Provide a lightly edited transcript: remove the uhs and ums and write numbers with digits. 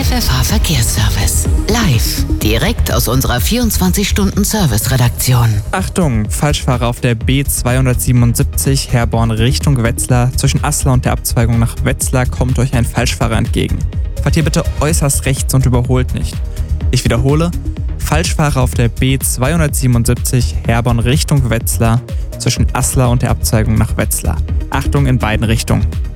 FFH Verkehrsservice. Live, direkt aus unserer 24-Stunden-Service-Redaktion. Achtung, Falschfahrer auf der B277 Herborn Richtung Wetzlar. Zwischen Aslar und der Abzweigung nach Wetzlar kommt euch ein Falschfahrer entgegen. Fahrt hier bitte äußerst rechts und überholt nicht. Ich wiederhole, Falschfahrer auf der B277 Herborn Richtung Wetzlar. Zwischen Aslar und der Abzweigung nach Wetzlar. Achtung in beiden Richtungen.